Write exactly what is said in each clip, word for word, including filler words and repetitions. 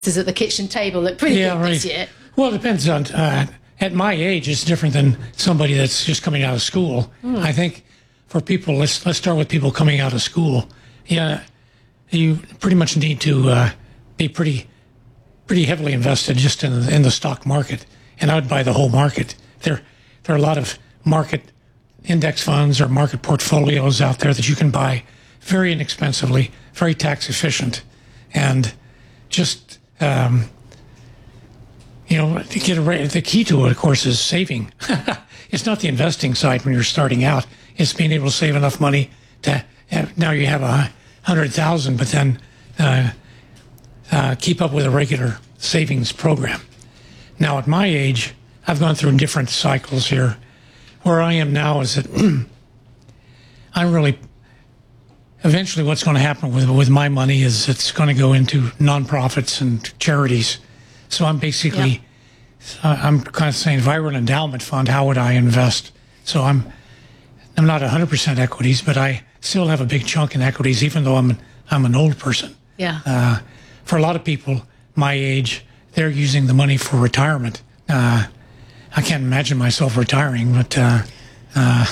at the kitchen table look pretty yeah, good right. this year. Well, it depends on, uh, at my age, it's different than somebody that's just coming out of school. Mm. I think for people, let's let's start with people coming out of school. Yeah, you pretty much need to uh, be pretty pretty heavily invested just in, in the stock market. And I would buy the whole market. There, there are a lot of market index funds or market portfolios out there that you can buy very inexpensively, very tax efficient, and just... Um, You know, to get a, the key to it, of course, is saving. It's not the investing side when you're starting out. It's being able to save enough money to have, now you have a hundred thousand, but then uh, uh, keep up with a regular savings program. Now, at my age, I've gone through different cycles here. Where I am now is that I'm really eventually what's going to happen with with my money is it's going to go into nonprofits and charities. So I'm basically, yeah. uh, I'm kind of saying, if I were an endowment fund, how would I invest? So I'm, I'm not one hundred percent equities, but I still have a big chunk in equities, even though I'm, I'm an old person. Yeah. Uh, for a lot of people my age, they're using the money for retirement. Uh, I can't imagine myself retiring, but. Uh, uh,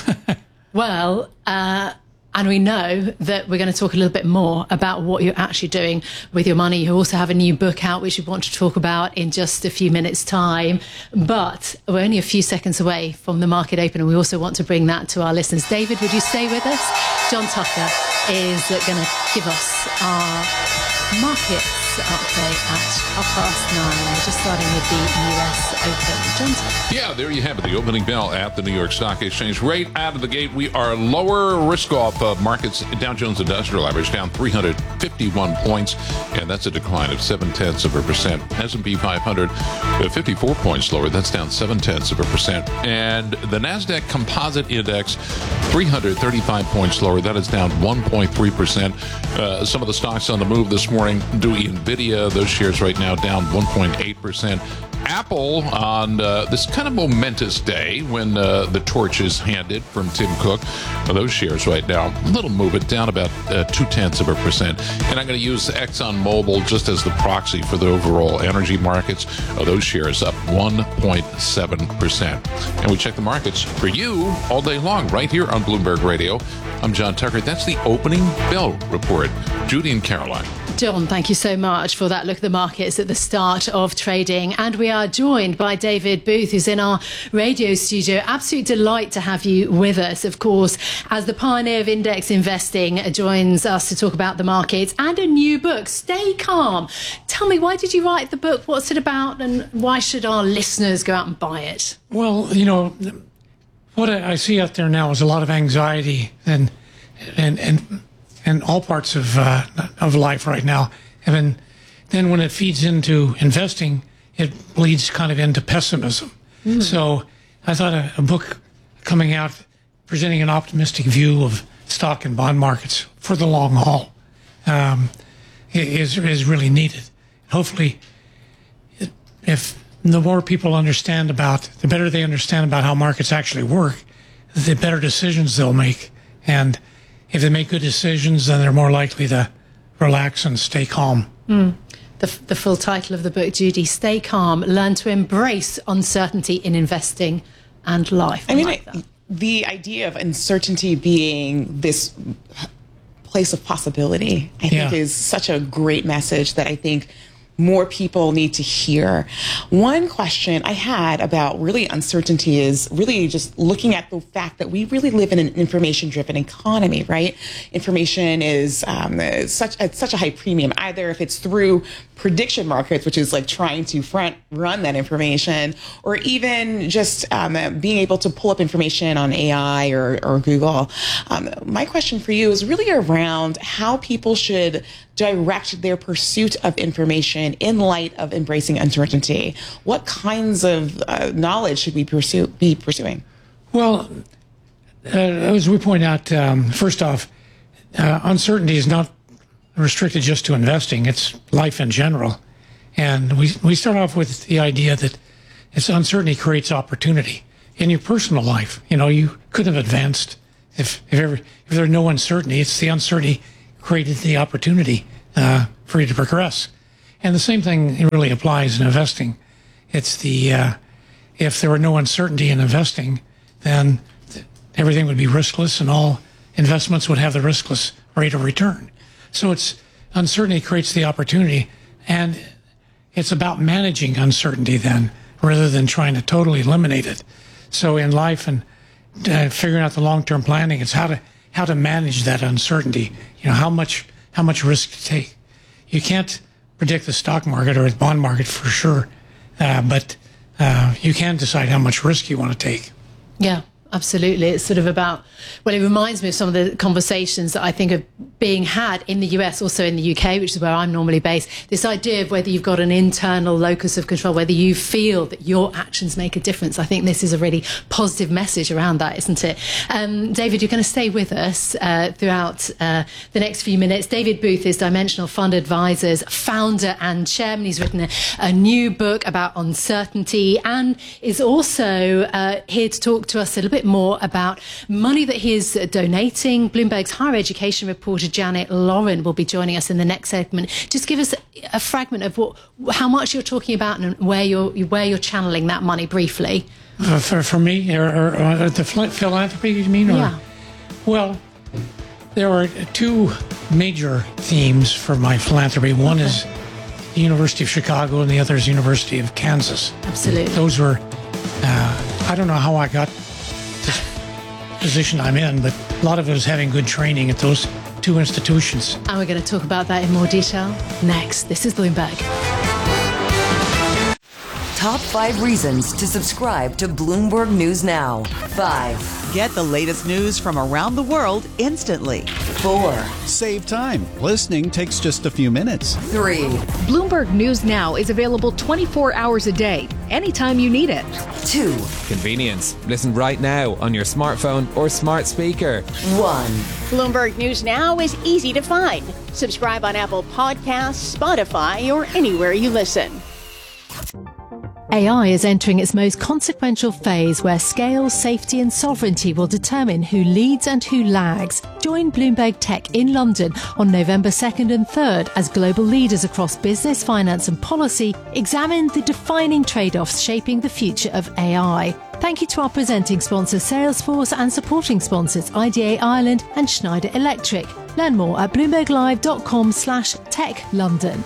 well, uh, and we know that we're going to talk a little bit more about what you're actually doing with your money. You also have a new book out, which we want to talk about in just a few minutes' time. But we're only a few seconds away from the market open, and we also want to bring that to our listeners. David, would you stay with us? John Tucker is going to give us our markets update at half past nine. We're just starting with the U S Open. John Tucker. Yeah, there you have it, the opening bell at the New York Stock Exchange. Right out of the gate, we are lower risk-off uh, markets. Dow Jones Industrial Average down three hundred fifty-one points, and that's a decline of seven-tenths of a percent. S and P five hundred, uh, fifty-four points lower. That's down seven-tenths of a percent. And the NASDAQ Composite Index, three hundred thirty-five points lower. That is down one point three percent. Uh, some of the stocks on the move this morning, do NVIDIA, those shares right now down one point eight percent. Apple on uh, this kind of momentous day when uh, the torch is handed from Tim Cook. Uh, those shares right now, a little movement, down about uh, two-tenths of a percent. And I'm going to use ExxonMobil just as the proxy for the overall energy markets. Uh, those shares up one point seven percent. And we check the markets for you all day long right here on Bloomberg Radio. I'm John Tucker. That's the opening bell report. Judy and Caroline. John, thank you so much for that look at the markets at the start of trading. And we are joined by David Booth, who's in our radio studio. Absolute delight to have you with us, of course, as the pioneer of index investing, joins us to talk about the markets and a new book, Stay Calm. Tell me, why did you write the book? What's it about? And why should our listeners go out and buy it? Well, you know, what I see out there now is a lot of anxiety and and and and all parts of uh, of life right now. And then, then when it feeds into investing, it bleeds kind of into pessimism. Mm. So I thought a, a book coming out presenting an optimistic view of stock and bond markets for the long haul um, is is really needed. Hopefully, if the more people understand about, the better they understand about how markets actually work, the better decisions they'll make. And if they make good decisions, then they're more likely to relax and stay calm. Mm. The, the full title of the book, Judy, Stay Calm, Learn to Embrace Uncertainty in Investing and Life. I, I mean, like that. The idea of uncertainty being this place of possibility, I yeah. think is such a great message that I think more people need to hear. One question I had about really uncertainty is really just looking at the fact that we really live in an information-driven economy, right? Information is um, such at such a high premium, either if it's through prediction markets, which is like trying to front run that information, or even just um, being able to pull up information on A I or, or Google. Um, my question for you is really around how people should direct their pursuit of information in light of embracing uncertainty. What kinds of uh, knowledge should we pursue, be pursuing? Well, uh, as we point out, um, first off, uh, uncertainty is not restricted just to investing. It's life in general. And we, we start off with the idea that it's uncertainty creates opportunity in your personal life. You know, you could have advanced if, if, ever, if there's no uncertainty. It's the uncertainty created the opportunity uh, for you to progress. And the same thing really applies in investing. It's the, uh, if there were no uncertainty in investing, then th- everything would be riskless and all investments would have the riskless rate of return. So it's, uncertainty creates the opportunity, and it's about managing uncertainty then, rather than trying to totally eliminate it. So in life and uh, figuring out the long-term planning, it's how to how to manage that uncertainty. You know, how much how much risk to take. You can't predict the stock market or the bond market for sure, uh, but uh, you can decide how much risk you want to take. Yeah, absolutely. It's sort of about, well, it reminds me of some of the conversations that I think are being had in the U S, also in the U K, which is where I'm normally based. This idea of whether you've got an internal locus of control, whether you feel that your actions make a difference. I think this is a really positive message around that, isn't it? Um, David, you're going to stay with us uh, throughout uh, the next few minutes. David Booth is Dimensional Fund Advisors founder and chairman. He's written a, a new book about uncertainty and is also uh, here to talk to us a little bit more about money that he is donating. Bloomberg's higher education reporter Janet Lauren will be joining us in the next segment. Just give us a fragment of what, how much you're talking about and where you're where you're channeling that money briefly. Uh, for for me, or, or, or the philanthropy, you mean? Or, yeah. Well, there are two major themes for my philanthropy. One okay. is the University of Chicago, and the other is University of Kansas. Absolutely. Those were. Uh, I don't know how I got this position I'm in, but a lot of it was having good training at those two institutions. And we're going to talk about that in more detail next. This is Bloomberg. Top five reasons to subscribe to Bloomberg News Now. Five. Get the latest news from around the world instantly. Four. Save time. Listening takes just a few minutes. Three. Bloomberg News Now is available twenty-four hours a day, anytime you need it. Two. Convenience. Listen right now on your smartphone or smart speaker. One. Bloomberg News Now is easy to find. Subscribe on Apple Podcasts, Spotify, or anywhere you listen. A I is entering its most consequential phase where scale, safety and sovereignty will determine who leads and who lags. Join Bloomberg Tech in London on November second and third as global leaders across business, finance and policy examine the defining trade-offs shaping the future of A I. Thank you to our presenting sponsors Salesforce and supporting sponsors I D A Ireland and Schneider Electric. Learn more at bloomberglive.com slash tech London.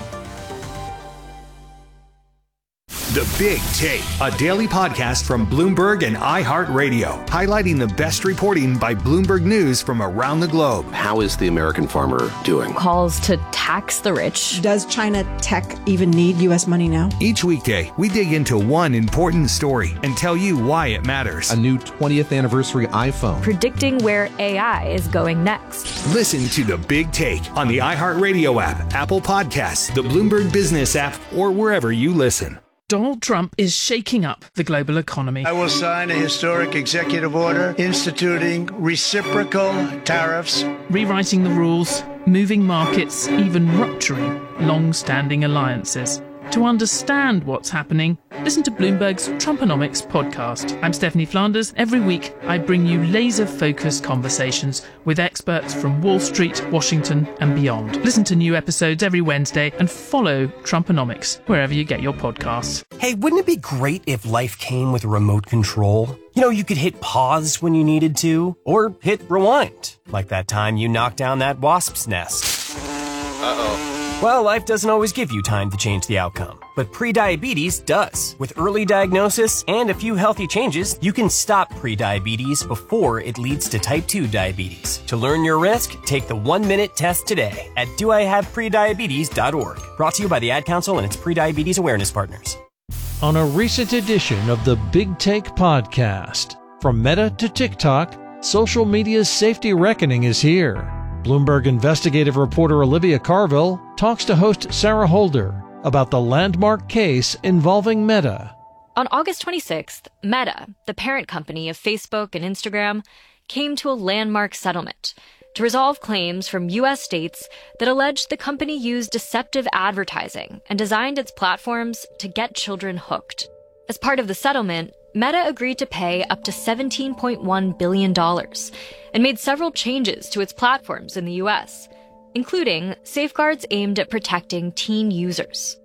The Big Take, a daily podcast from Bloomberg and iHeartRadio, highlighting the best reporting by Bloomberg News from around the globe. How is the American farmer doing? Calls to tax the rich. Does China tech even need U S money now? Each weekday, we dig into one important story and tell you why it matters. A new twentieth anniversary iPhone. Predicting where A I is going next. Listen to The Big Take on the iHeartRadio app, Apple Podcasts, the Bloomberg Business app, or wherever you listen. Donald Trump is shaking up the global economy. I will sign a historic executive order instituting reciprocal tariffs, rewriting the rules, moving markets, even rupturing long-standing alliances. To understand what's happening, listen to Bloomberg's Trumponomics podcast. I'm Stephanie Flanders. Every week, I bring you laser-focused conversations with experts from Wall Street, Washington, and beyond. Listen to new episodes every Wednesday and follow Trumponomics wherever you get your podcasts. Hey, wouldn't it be great if life came with a remote control? You know, you could hit pause when you needed to, or hit rewind, like that time you knocked down that wasp's nest. Uh-oh. Well, life doesn't always give you time to change the outcome, but prediabetes does. With early diagnosis and a few healthy changes, you can stop prediabetes before it leads to type two diabetes. To learn your risk, take the one-minute test today at do I have prediabetes dot org. Brought to you by the Ad Council and its prediabetes awareness partners. On a recent edition of the Big Take podcast, from Meta to TikTok, social media's safety reckoning is here. Bloomberg investigative reporter Olivia Carville talks to host Sarah Holder about the landmark case involving Meta. On August twenty-sixth, Meta, the parent company of Facebook and Instagram, came to a landmark settlement to resolve claims from U S states that alleged the company used deceptive advertising and designed its platforms to get children hooked. As part of the settlement, Meta agreed to pay up to seventeen point one billion dollars and made several changes to its platforms in the U S, including safeguards aimed at protecting teen users.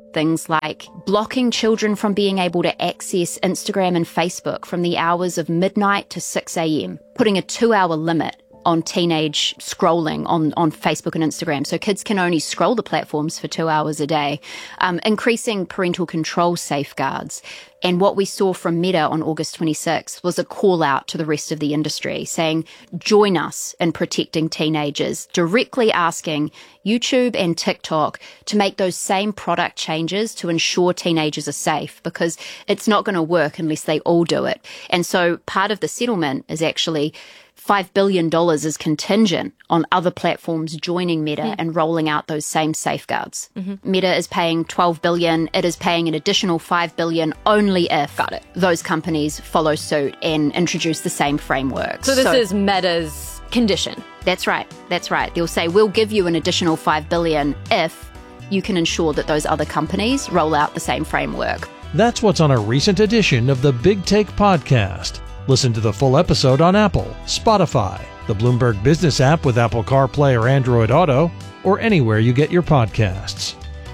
Things like blocking children from being able to access Instagram and Facebook from the hours of midnight to six a.m., putting a two-hour limit on teenage scrolling on, on Facebook and Instagram. So kids can only scroll the platforms for two hours a day, um, increasing parental control safeguards. And what we saw from Meta on August twenty-sixth was a call out to the rest of the industry saying, join us in protecting teenagers, directly asking YouTube and TikTok to make those same product changes to ensure teenagers are safe, because it's not going to work unless they all do it. And so part of the settlement is actually five billion dollars is contingent on other platforms joining Meta mm. and rolling out those same safeguards. Mm-hmm. Meta is paying twelve billion dollars. It is paying an additional five billion dollars only if Got it. those companies follow suit and introduce the same framework. So this so, is Meta's condition. That's right. That's right. They'll say, we'll give you an additional five billion dollars if you can ensure that those other companies roll out the same framework. That's what's on a recent edition of the Big Take podcast. Listen to the full episode on Apple, Spotify, the Bloomberg Business app with Apple CarPlay or Android Auto, or anywhere you get your podcasts.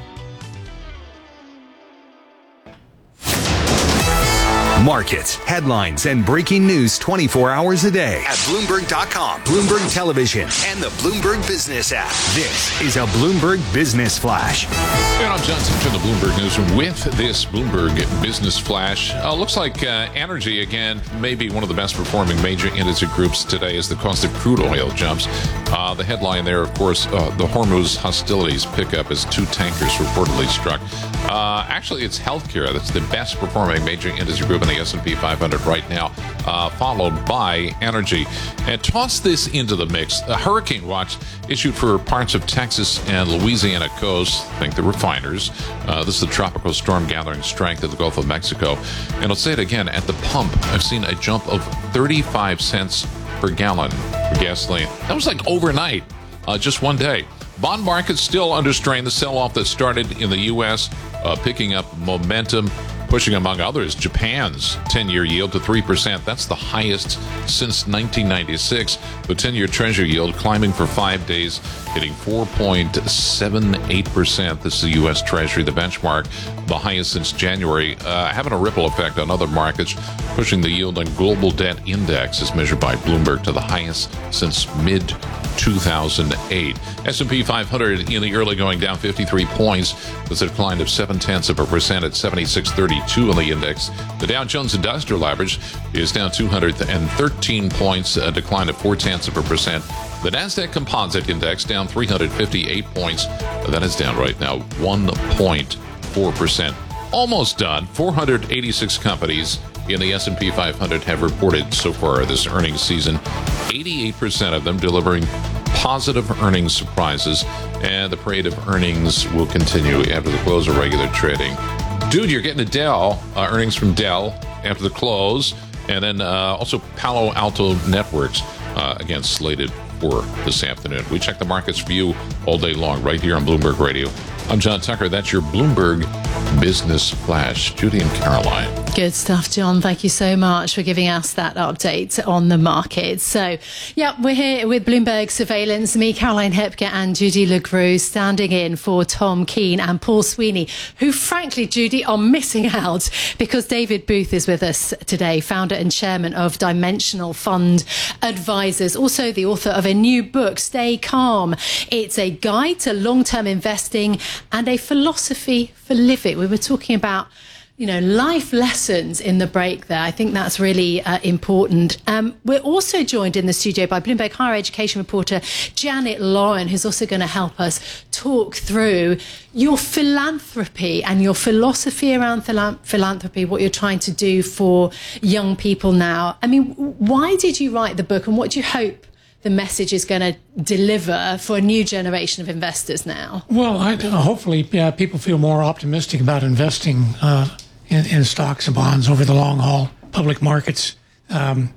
Markets, headlines, and breaking news twenty-four hours a day at Bloomberg dot com, Bloomberg Television, and the Bloomberg Business app. This is a Bloomberg Business Flash. And I'm John Simpson, the Bloomberg Newsroom, with this Bloomberg Business Flash. Uh, looks like uh, energy, again, may be one of the best performing major industry groups today as the cost of crude oil jumps. Uh, the headline there, of course, uh, the Hormuz hostilities pick up as two tankers reportedly struck. Uh, actually, it's healthcare that's the best performing major industry group in the S and P five hundred right now, uh, followed by energy. And toss this into the mix. A hurricane watch issued for parts of Texas and Louisiana coast. Think the refiners. Uh, this is a tropical storm gathering strength in the Gulf of Mexico. And I'll say it again, at the pump, I've seen a jump of thirty-five cents per gallon for gasoline. That was like overnight, uh, just one day. Bond markets still under strain. The sell-off that started in the U S uh, picking up momentum, pushing, among others, Japan's ten-year yield to three percent. That's the highest since nineteen ninety-six. The ten-year Treasury yield climbing for five days, hitting four point seven eight percent. This is the U S Treasury, the benchmark, the highest since January, uh, having a ripple effect on other markets, pushing the yield on global debt index, as measured by Bloomberg, to the highest since mid two thousand eight. S and P five hundred in the early going down fifty-three points. That's a decline of seven tenths of a percent at seventy-six thirty-two on the index. The Dow Jones Industrial Average is down two hundred thirteen points, a decline of four tenths of a percent. The Nasdaq Composite Index down three hundred fifty-eight points. That is down right now one point four percent. Almost done. four hundred eighty-six companies in the S and P five hundred have reported so far this earnings season. eighty-eight percent of them delivering positive earnings surprises, and the parade of earnings will continue after the close of regular trading. Dude, you're getting a Dell, uh, earnings from Dell after the close, and then uh, also Palo Alto Networks, uh, again, slated for this afternoon. We check the markets for you all day long right here on Bloomberg Radio. I'm John Tucker. That's your Bloomberg Business Flash. Judy and Caroline. Good stuff, John. Thank you so much for giving us that update on the market. So, yeah, we're here with Bloomberg Surveillance. Me, Caroline Hepker, and Judy LeGroux standing in for Tom Keene and Paul Sweeney, who, frankly, Judy, are missing out because David Booth is with us today, founder and chairman of Dimensional Fund Advisors, also the author of a new book, Stay Calm. It's a guide to long-term investing and a philosophy for living. We were talking about, you know, life lessons in the break there. I think that's really uh, important. Um, we're also joined in the studio by Bloomberg higher education reporter Janet Lauren, who's also going to help us talk through your philanthropy and your philosophy around phila- philanthropy, what you're trying to do for young people now. I mean, why did you write the book, and what do you hope the message is going to deliver for a new generation of investors now? Well, I, uh, hopefully uh, people feel more optimistic about investing uh, in, in stocks and bonds over the long haul, public markets, um,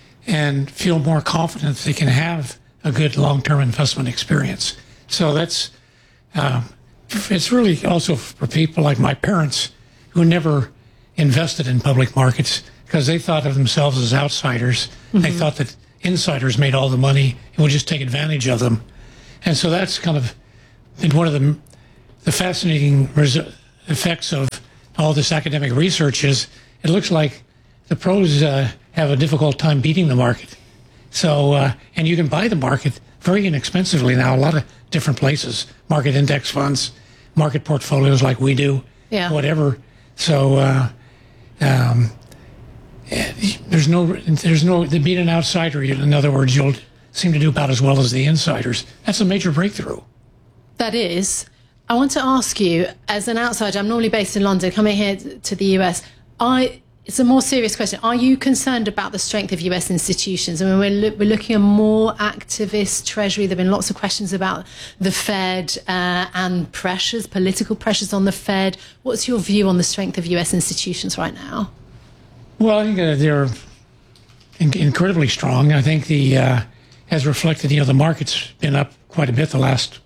and feel more confident they can have a good long-term investment experience. So that's, uh, it's really also for people like my parents who never invested in public markets because they thought of themselves as outsiders. Mm-hmm. They thought that insiders made all the money and would just take advantage of them. And so that's kind of been one of the, the fascinating res- effects of all this academic research is it looks like the pros uh, have a difficult time beating the market. So, uh, and you can buy the market very inexpensively now, a lot of different places, market index funds, market portfolios like we do, yeah. whatever. So, uh, um, there's no, there's no, to beat an outsider, in other words, you'll seem to do about as well as the insiders. That's a major breakthrough. That is. I want to ask you, as an outsider, I'm normally based in London, coming here to the U S, I, it's a more serious question. Are you concerned about the strength of U S institutions? I mean, we're, lo- we're looking at more activist treasury. There have been lots of questions about the Fed uh, and pressures, political pressures on the Fed. What's your view on the strength of U S institutions right now? Well, I think uh, they're in- incredibly strong. I think the, uh, as reflected, you know, the market's been up quite a bit the last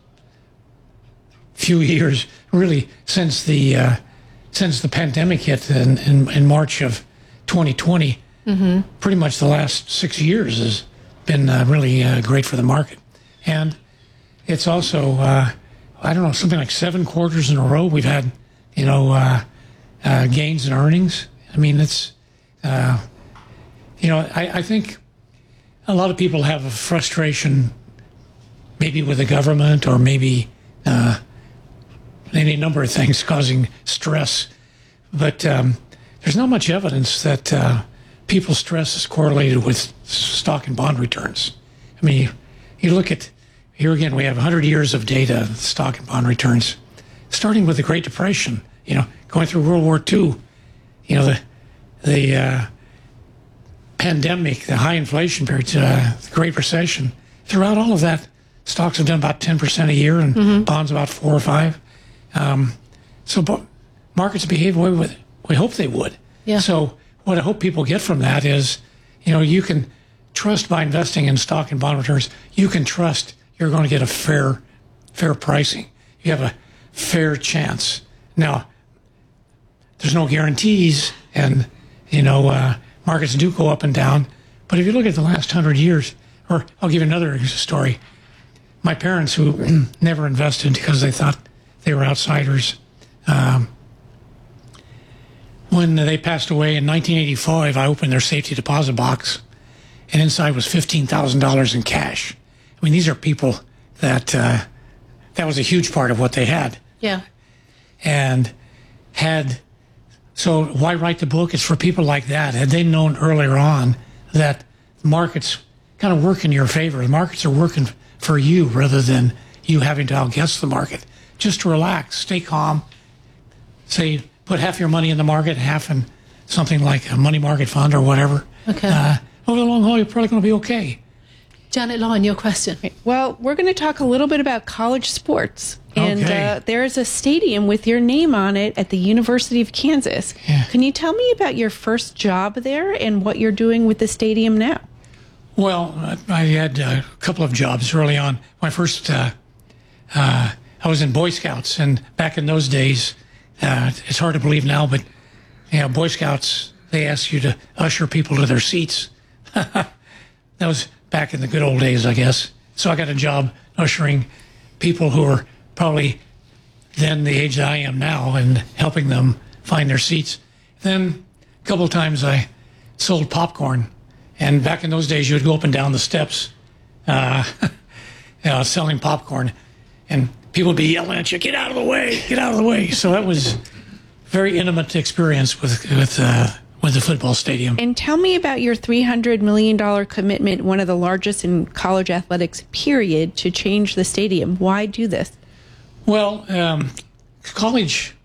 few years, really since the uh, since the pandemic hit in, in, in March of twenty twenty. Mm-hmm. Pretty much the last six years has been uh, really uh, great for the market, and it's also uh, I don't know, something like seven quarters in a row we've had, you know, uh, uh, gains in earnings. I mean, it's uh, you know, I, I think a lot of people have a frustration, maybe with the government or maybe. Uh, any number of things causing stress. But um, there's not much evidence that uh, people's stress is correlated with stock and bond returns. I mean, you, you look at, here again, we have one hundred years of data, stock and bond returns, starting with the Great Depression, you know, going through World War Two, you know, the, the uh, pandemic, the high inflation period, uh, the Great Recession. Throughout all of that, stocks have done about ten percent a year and mm-hmm. bonds about four or five. Um, so bo- markets behave the way we, we hope they would. Yeah. So what I hope people get from that is, you know, you can trust by investing in stock and bond returns, you can trust you're going to get a fair, fair pricing. You have a fair chance. Now, there's no guarantees, and, you know, uh, markets do go up and down. But if you look at the last hundred years, or I'll give you another story. My parents, who never invested because they thought they were outsiders. Um, when they passed away in nineteen eighty-five, I opened their safety deposit box, and inside was fifteen thousand dollars in cash. I mean, these are people that uh, that was a huge part of what they had. Yeah. And had, so why write the book? It's for people like that. Had they known earlier on that markets kind of work in your favor, the markets are working for you rather than you having to outguess the market. Just to relax, stay calm, say, put half your money in the market, half in something like a money market fund or whatever. Okay. Uh, over the long haul, you're probably going to be okay. Janet Lyon, your question. Well, we're going to talk a little bit about college sports. And okay. uh, there's a stadium with your name on it at the University of Kansas. Yeah. Can you tell me about your first job there and what you're doing with the stadium now? Well, I had a couple of jobs early on. My first, uh, uh, I was in Boy Scouts, and back in those days, uh, it's hard to believe now, but you know, Boy Scouts, they asked you to usher people to their seats. That was back in the good old days, I guess. So I got a job ushering people who were probably then the age that I am now and helping them find their seats. Then a couple of times I sold popcorn. And back in those days, you would go up and down the steps uh, you know, selling popcorn. And people would be yelling at you, get out of the way, get out of the way. So that was a very intimate experience with with uh, with the football stadium. And tell me about your three hundred million dollars commitment, one of the largest in college athletics, period, to change the stadium. Why do this? Well, um, college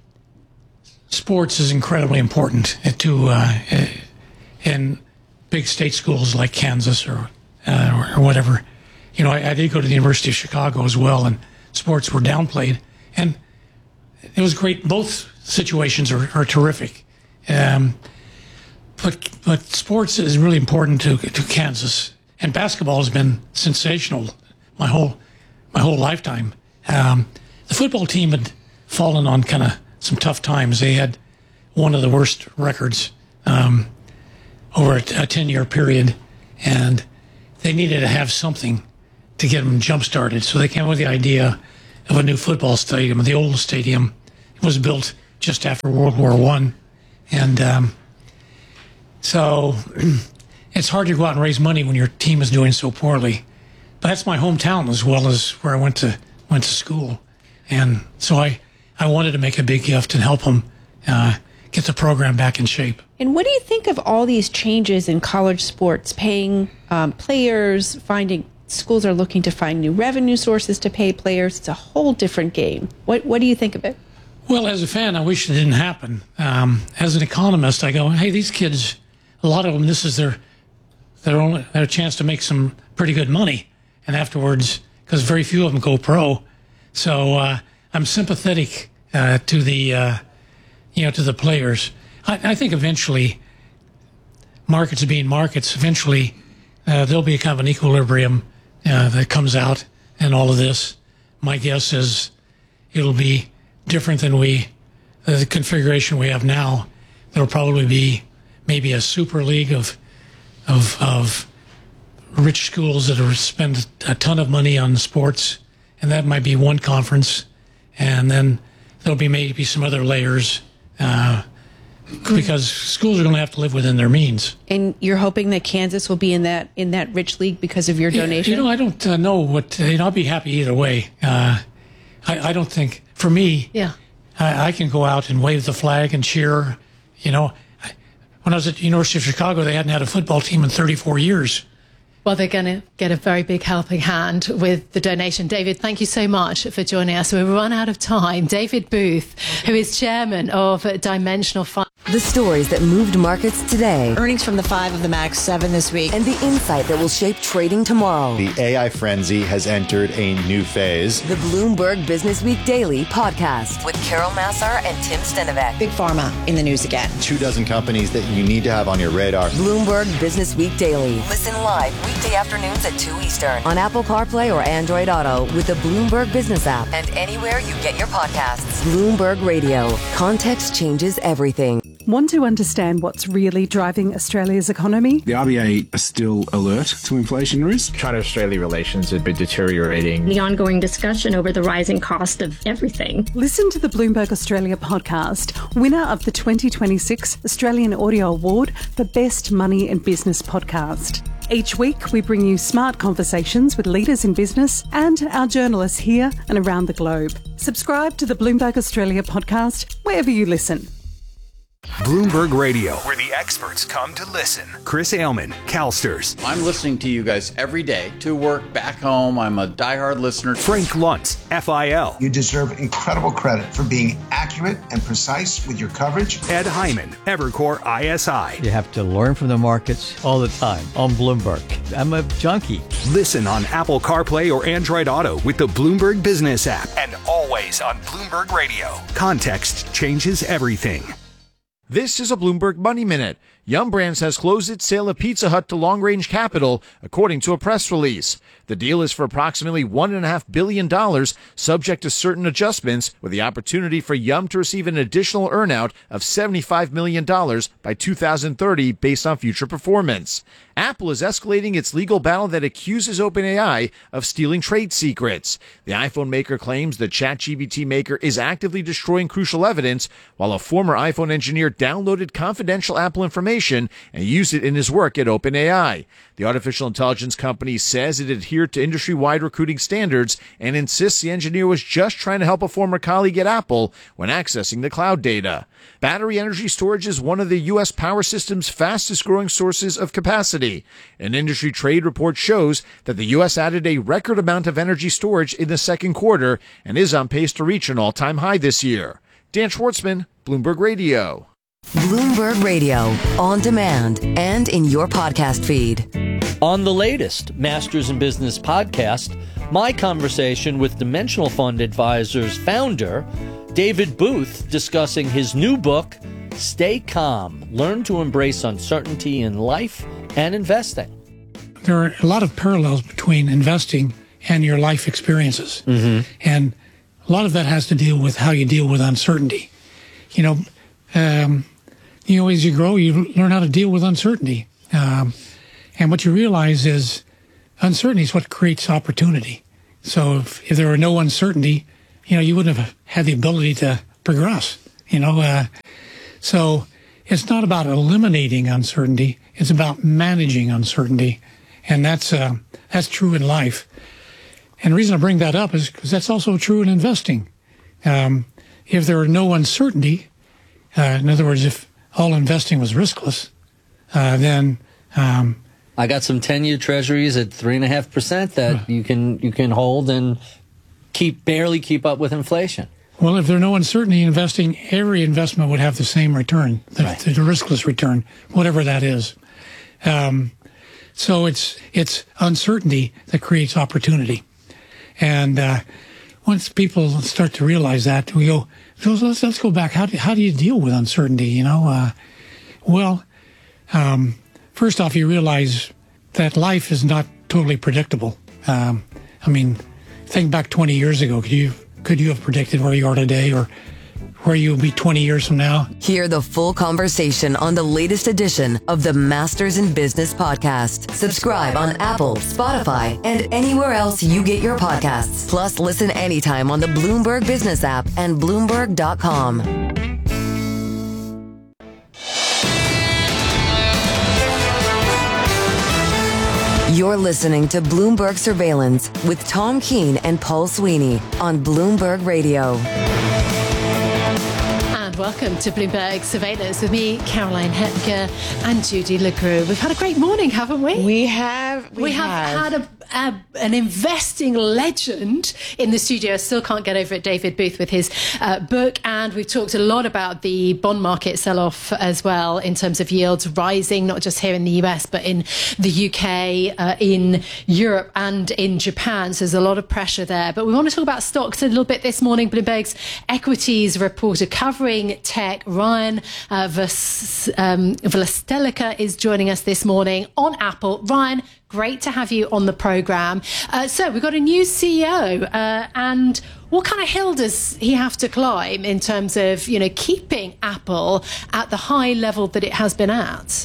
sports is incredibly important to uh, in big state schools like Kansas or uh, or whatever. You know, I, I did go to the University of Chicago as well, and sports were downplayed, and it was great. Both situations are, are terrific, um, but but sports is really important to to Kansas, and basketball has been sensational my whole my whole lifetime. Um, the football team had fallen on kind of some tough times. They had one of the worst records um, over a ten-year period, and they needed to have something to get them jump-started. So they came up with the idea of a new football stadium. The old stadium was built just after World War One, and um, so it's hard to go out and raise money when your team is doing so poorly. But that's my hometown as well as where I went to went to school, and so I I wanted to make a big gift and help them uh, get the program back in shape. And what do you think of all these changes in college sports, paying um, players, finding schools are looking to find new revenue sources to pay players? It's a whole different game. What what do you think of it? Well, as a fan, I wish it didn't happen. Um, as an economist, I go, hey, these kids, a lot of them, this is their their only their chance to make some pretty good money, and afterwards, because very few of them go pro. So uh, I'm sympathetic uh, to the uh, you know to the players. I, I think eventually, markets being markets, eventually uh, there'll be a kind of an equilibrium uh, that comes out in all of this. My guess is it'll be different than we, uh, the configuration we have now. There'll probably be maybe a super league of, of, of rich schools that are spend a ton of money on sports, and that might be one conference, and then there'll be maybe some other layers, uh, because schools are going to have to live within their means. And you're hoping that Kansas will be in that in that rich league because of your donation? Yeah, you know, I don't uh, know what, uh, you know, I'll be happy either way. Uh, I, I don't think, for me, yeah, I, I can go out and wave the flag and cheer. You know, I, when I was at the University of Chicago, they hadn't had a football team in thirty-four years. Well, they're going to get a very big helping hand with the donation. David, thank you so much for joining us. We've run out of time. David Booth, who is chairman of Dimensional Fund. The stories that moved markets today. Earnings from the five of the Max seven this week. And the insight that will shape trading tomorrow. The A I frenzy has entered a new phase. The Bloomberg Business Week Daily podcast with Carol Massar and Tim Stenovec. Big Pharma in the news again. Two dozen companies that you need to have on your radar. Bloomberg Business Week Daily. Listen live weekday afternoons at two Eastern on Apple CarPlay or Android Auto with the Bloomberg Business app and anywhere you get your podcasts. Bloomberg Radio. Context changes everything. Want to understand what's really driving Australia's economy? The R B A are still alert to inflation risk. China-Australia relations have been deteriorating. The ongoing discussion over the rising cost of everything. Listen to the Bloomberg Australia podcast, winner of the twenty twenty-six Australian Audio Award for Best Money and Business Podcast. Each week, we bring you smart conversations with leaders in business and our journalists here and around the globe. Subscribe to the Bloomberg Australia podcast wherever you listen. Bloomberg Radio, where the experts come to listen. Chris Ailman, CalSTRS. I'm listening to you guys every day, to work, back home. I'm a diehard listener. Frank Luntz, F I L. You deserve incredible credit for being accurate and precise with your coverage. Ed Hyman, Evercore I S I. You have to learn from the markets all the time on Bloomberg. I'm a junkie. Listen on Apple CarPlay or Android Auto with the Bloomberg Business app. And always on Bloomberg Radio. Context changes everything. This is a Bloomberg Money Minute. Yum Brands has closed its sale of Pizza Hut to Long Range Capital, according to a press release. The deal is for approximately one point five billion dollars, subject to certain adjustments, with the opportunity for Yum to receive an additional earnout of seventy-five million dollars by two thousand thirty based on future performance. Apple is escalating its legal battle that accuses OpenAI of stealing trade secrets. The iPhone maker claims the ChatGPT maker is actively destroying crucial evidence, while a former iPhone engineer downloaded confidential Apple information and used it in his work at OpenAI. The artificial intelligence company says it adhered to industry-wide recruiting standards and insists the engineer was just trying to help a former colleague at Apple when accessing the cloud data. Battery energy storage is one of the U S power system's fastest-growing sources of capacity. An industry trade report shows that the U S added a record amount of energy storage in the second quarter and is on pace to reach an all-time high this year. Dan Schwartzman, Bloomberg Radio. Bloomberg Radio, on demand and in your podcast feed. On the latest Masters in Business podcast, my conversation with Dimensional Fund Advisors founder, David Booth, discussing his new book, Stay Calm, Learn to Embrace Uncertainty in Life and Investing. There are a lot of parallels between investing and your life experiences. Mm-hmm. And a lot of that has to deal with how you deal with uncertainty. You know, um, you know, as you grow, you learn how to deal with uncertainty. Um, and what you realize is uncertainty is what creates opportunity. So if, if there were no uncertainty, you know, you wouldn't have had the ability to progress. You know, uh, so it's not about eliminating uncertainty. It's about managing uncertainty. And that's uh, that's true in life. And the reason I bring that up is because that's also true in investing. Um, if there were no uncertainty, uh, in other words, if all investing was riskless, uh, then um, I got some ten-year treasuries at three and a half percent that you can you can hold and keep barely keep up with inflation. Well, if there's no uncertainty in investing, every investment would have the same return, the, Right. the riskless return, whatever that is. Um, so it's it's uncertainty that creates opportunity. And uh, once people start to realize that, we go, so let's, let's go back. How do, how do you deal with uncertainty, you know? Uh, well, um, first off, you realize that life is not totally predictable. Um, I mean, think back twenty years ago. Could you could you have predicted where you are today or where you'll be twenty years from now? Hear the full conversation on the latest edition of the Masters in Business podcast. Subscribe on Apple, Spotify, and anywhere else you get your podcasts. Plus, listen anytime on the Bloomberg Business app and Bloomberg dot com. You're listening to Bloomberg Surveillance with Tom Keene and Paul Sweeney on Bloomberg Radio. And welcome to Bloomberg Surveillance with me, Caroline Hepker, and Judy LeGroux. We've had a great morning, haven't we? We have. We, We have, have. had a, a, an investing legend in the studio. I still can't get over it, David Booth, with his uh, book. And we've talked a lot about the bond market sell-off as well, in terms of yields rising, not just here in the U S, but in the U K, uh, in Europe and in Japan. So there's a lot of pressure there. But we want to talk about stocks a little bit this morning. Bloomberg's equities reporter covering tech, Ryan uh, Vas- um, Vlastelica, is joining us this morning on Apple. Ryan, great to have you on the programme. Uh, so we've got a new C E O, uh, and what kind of hill does he have to climb in terms of, you know, keeping Apple at the high level that it has been at?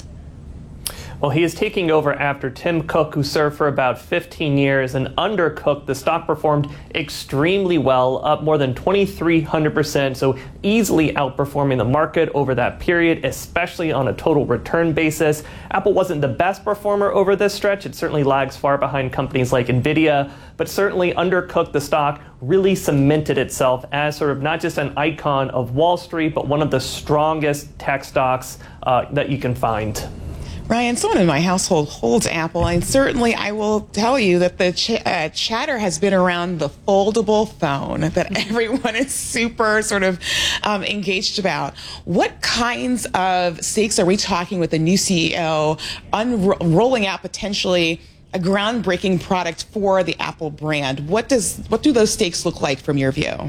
Well, he is taking over after Tim Cook, who served for about fifteen years. And under Cook, the stock performed extremely well, up more than twenty-three hundred percent, so easily outperforming the market over that period, especially on a total return basis. Apple wasn't the best performer over this stretch. It certainly lags far behind companies like NVIDIA, but certainly under Cook, the stock really cemented itself as sort of not just an icon of Wall Street, but one of the strongest tech stocks uh, that you can find. Ryan, someone in my household holds Apple, and certainly I will tell you that the ch- uh, chatter has been around the foldable phone that everyone is super sort of um, engaged about. What kinds of stakes are we talking with the new C E O unrolling out potentially a groundbreaking product for the Apple brand? What does what do those stakes look like from your view?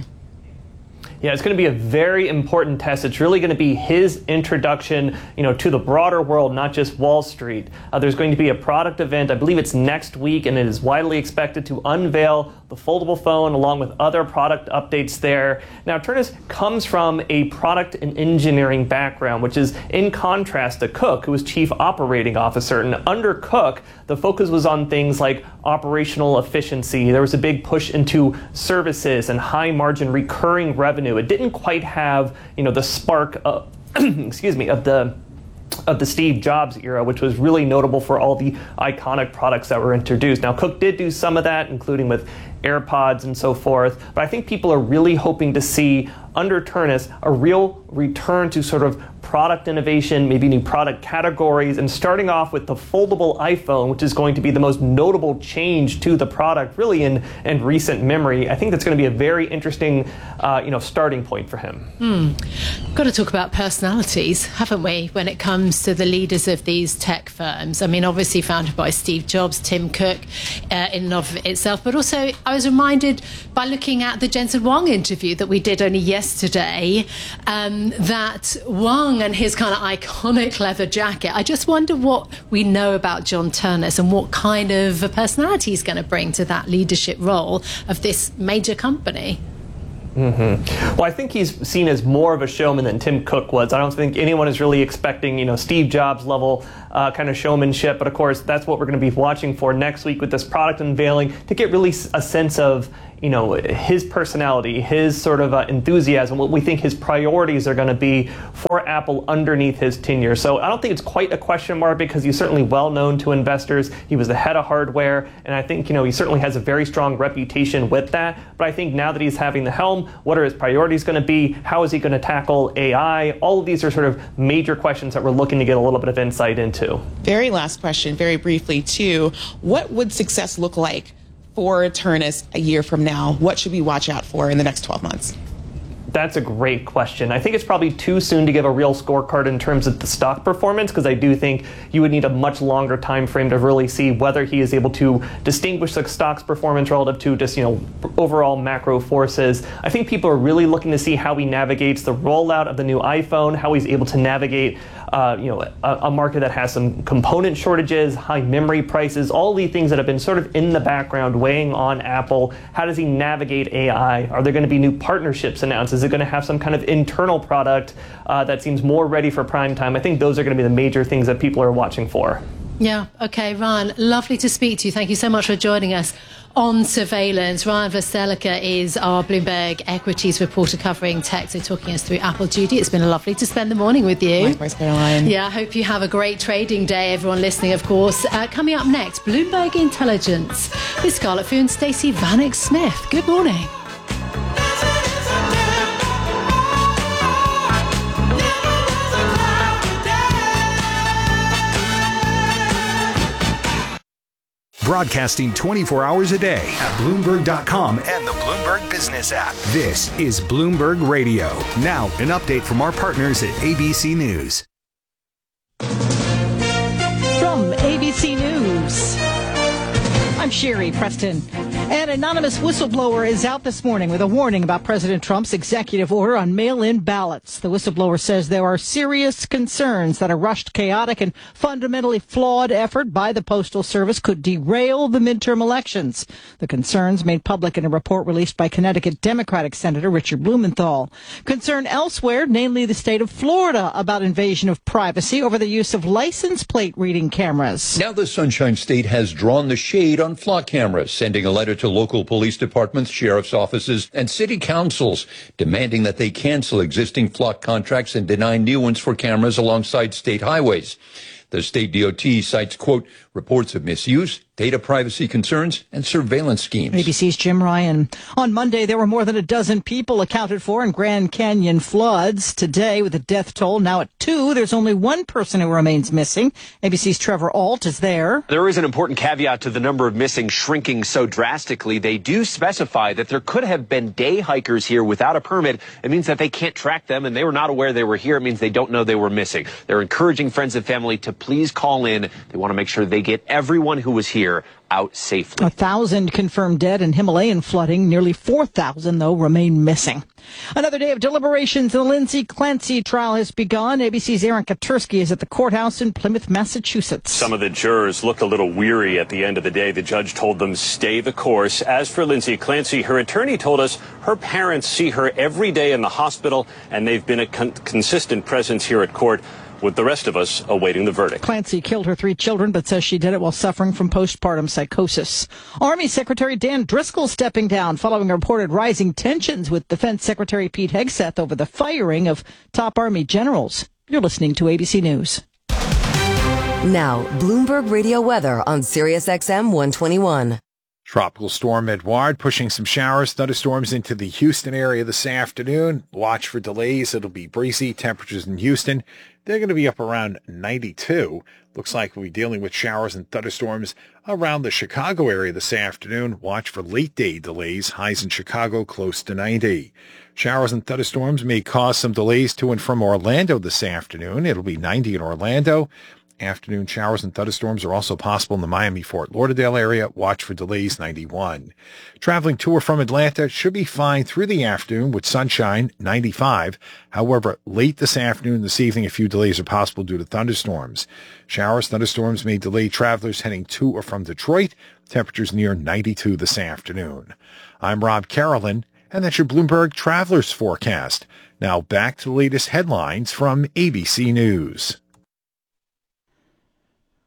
Yeah, it's going to be a very important test. It's really going to be his introduction, you know, to the broader world, not just Wall Street. Uh, there's going to be a product event, I believe it's next week, and it is widely expected to unveil the foldable phone along with other product updates there. Now, Ternus comes from a product and engineering background, which is in contrast to Cook, who was chief operating officer. And under Cook, the focus was on things like operational efficiency. There was a big push into services and high margin recurring revenue. It didn't quite have, you know, the spark of, excuse me, of the of the Steve Jobs era, which was really notable for all the iconic products that were introduced. Now, Cook did do some of that, including with AirPods and so forth, but I think people are really hoping to see under Ternus a real return to sort of product innovation, maybe new product categories, and starting off with the foldable iPhone, which is going to be the most notable change to the product really in, in recent memory. I think that's going to be a very interesting uh, you know, starting point for him. Hmm. Got to talk about personalities, haven't we, when it comes to the leaders of these tech firms? I mean, obviously founded by Steve Jobs, Tim Cook uh, in and of itself, but also I was reminded by looking at the Jensen Huang interview that we did only yesterday, um, that Huang and his kind of iconic leather jacket, I just wonder what we know about John Ternus and what kind of a personality he's going to bring to that leadership role of this major company. Mm-hmm. Well, I think he's seen as more of a showman than Tim Cook was. I don't think anyone is really expecting, you know, Steve Jobs level uh, kind of showmanship. But of course, that's what we're going to be watching for next week with this product unveiling to get really a sense of, you know, his personality, his sort of uh, enthusiasm, what we think his priorities are going to be for Apple underneath his tenure. So I don't think it's quite a question mark because he's certainly well known to investors. He was the head of hardware, and I think, you know, he certainly has a very strong reputation with that. But I think now that he's having the helm, what are his priorities going to be? How is he going to tackle A I? All of these are sort of major questions that we're looking to get a little bit of insight into. Very last question, very briefly too. What would success look like for Turnus a year from now? What should we watch out for in the next twelve months? That's a great question. I think it's probably too soon to give a real scorecard in terms of the stock performance, because I do think you would need a much longer time frame to really see whether he is able to distinguish the stock's performance relative to just, you know, overall macro forces. I think people are really looking to see how he navigates the rollout of the new iPhone, how he's able to navigate Uh, you know, a, a market that has some component shortages, high memory prices, all the things that have been sort of in the background weighing on Apple. How does he navigate A I? Are there going to be new partnerships announced? Is it going to have some kind of internal product uh, that seems more ready for prime time? I think those are going to be the major things that people are watching for. Yeah. Okay, Ryan, lovely to speak to you. Thank you so much for joining us on Surveillance. Ryan Veselika is our Bloomberg equities reporter covering tech, so talking us through Apple duty. It's been lovely to spend the morning with you. Likewise, Caroline. Yeah, I hope you have a great trading day, everyone listening, of course. Uh, coming up next, Bloomberg Intelligence with Scarlett Fu and Stacey Vanek Smith. Good morning. Broadcasting twenty-four hours a day at Bloomberg dot com and the Bloomberg Business app. This is Bloomberg Radio. Now, an update from our partners at A B C News. From A B C News, I'm Sherry Preston. An anonymous whistleblower is out this morning with a warning about President Trump's executive order on mail-in ballots. The whistleblower says there are serious concerns that a rushed, chaotic, and fundamentally flawed effort by the Postal Service could derail the midterm elections. The concerns made public in a report released by Connecticut Democratic Senator Richard Blumenthal. Concern elsewhere, namely the state of Florida, about invasion of privacy over the use of license plate reading cameras. Now the Sunshine State has drawn the shade on flock cameras, sending a letter to local police departments, sheriff's offices, and city councils, demanding that they cancel existing flock contracts and deny new ones for cameras alongside state highways. The state D O T cites, quote, reports of misuse, data privacy concerns, and surveillance schemes. A B C's Jim Ryan. On Monday, there were more than a dozen people accounted for in Grand Canyon floods. Today, with the death toll now at two, there's only one person who remains missing. A B C's Trevor Ault is there. There is an important caveat to the number of missing shrinking so drastically. They do specify that there could have been day hikers here without a permit. It means that they can't track them, and they were not aware they were here. It means they don't know they were missing. They're encouraging friends and family to please call in. They want to make sure they get everyone who was here out safely. A thousand confirmed dead in Himalayan flooding. Nearly four thousand, though, remain missing. Another day of deliberations in the Lindsay Clancy trial has begun. A B C's Aaron Katursky is at the courthouse in Plymouth, Massachusetts. Some of the jurors looked a little weary at the end of the day. The judge told them stay the course. As for Lindsay Clancy, her attorney told us her parents see her every day in the hospital, and they've been a con- consistent presence here at court, with the rest of us awaiting the verdict. Clancy killed her three children, but says she did it while suffering from postpartum psychosis. Army Secretary Dan Driscoll stepping down following reported rising tensions with Defense Secretary Pete Hegseth over the firing of top Army generals. You're listening to A B C News. Now, Bloomberg Radio weather on Sirius X M one twenty-one. Tropical storm Edouard pushing some showers, thunderstorms into the Houston area this afternoon. Watch for delays. It'll be breezy. Temperatures in Houston, they're going to be up around ninety-two. Looks like we'll be dealing with showers and thunderstorms around the Chicago area this afternoon. Watch for late day delays. Highs in Chicago close to ninety. Showers and thunderstorms may cause some delays to and from Orlando this afternoon. It'll be ninety in Orlando. Afternoon showers and thunderstorms are also possible in the Miami-Fort Lauderdale area. Watch for delays, ninety-one. Traveling to or from Atlanta should be fine through the afternoon with sunshine, ninety-five. However, late this afternoon and this evening, a few delays are possible due to thunderstorms. Showers, thunderstorms may delay travelers heading to or from Detroit. Temperatures near ninety-two this afternoon. I'm Rob Carolyn, and that's your Bloomberg Travelers Forecast. Now back to the latest headlines from A B C News.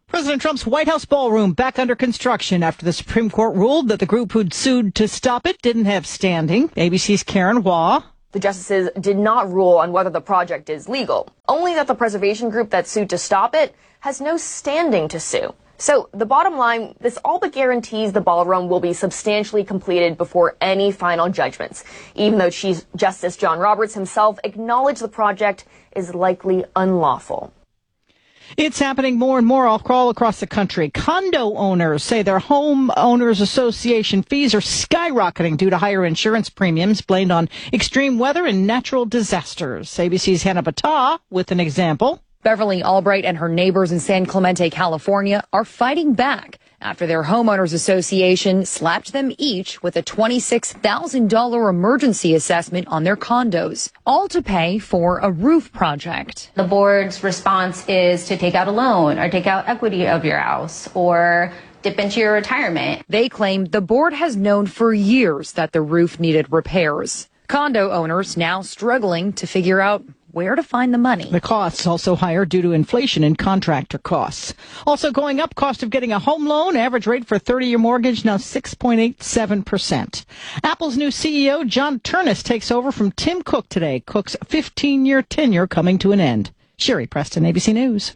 President Trump's White House ballroom back under construction after the Supreme Court ruled that the group who'd sued to stop it didn't have standing. A B C's Karen Waugh. The justices did not rule on whether the project is legal, only that the preservation group that sued to stop it has no standing to sue. So the bottom line, this all but guarantees the ballroom will be substantially completed before any final judgments, even though Chief Justice John Roberts himself acknowledged the project is likely unlawful. It's happening more and more all across the country. Condo owners say their homeowners association fees are skyrocketing due to higher insurance premiums blamed on extreme weather and natural disasters. A B C's Hannah Battah with an example. Beverly Albright and her neighbors in San Clemente, California, are fighting back after their homeowners association slapped them each with a twenty-six thousand dollars emergency assessment on their condos, all to pay for a roof project. The board's response is to take out a loan or take out equity of your house or dip into your retirement. They claim the board has known for years that the roof needed repairs. Condo owners now struggling to figure out where to find the money. The costs also higher due to inflation and contractor costs. Also going up, cost of getting a home loan, average rate for thirty-year mortgage now six point eight seven percent. Apple's new C E O, John Ternus, takes over from Tim Cook today. Cook's fifteen-year tenure coming to an end. Sherry Preston, A B C News.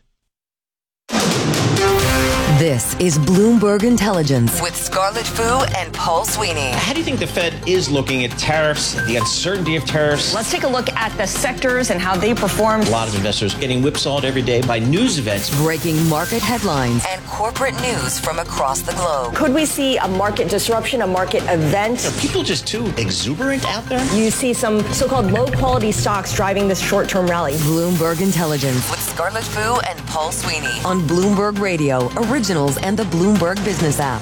This is Bloomberg Intelligence with Scarlett Fu and Paul Sweeney. How do you think the Fed is looking at tariffs, the uncertainty of tariffs? Let's take a look at the sectors and how they performed. A lot of investors getting whipsawed every day by news events. Breaking market headlines and corporate news from across the globe. Could we see a market disruption, a market event? Are people just too exuberant out there? You see some so-called low-quality stocks driving this short-term rally. Bloomberg Intelligence with Scarlett Fu and Paul Sweeney on Bloomberg Radio, Originals and the Bloomberg Business app.